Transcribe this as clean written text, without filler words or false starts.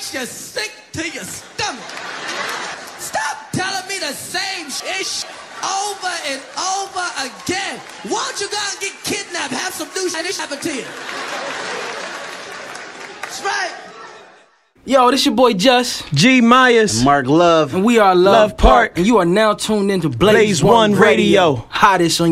makes you sick to your stomach. Stop telling me the same shit over and over again. Why don't you go out and get kidnapped? Have some new shit happen to you. That's right. Yo, this your boy Just G Myers, and Mark Love, and we are Love Park, and you are now tuned into Blaze One Radio. Hottest on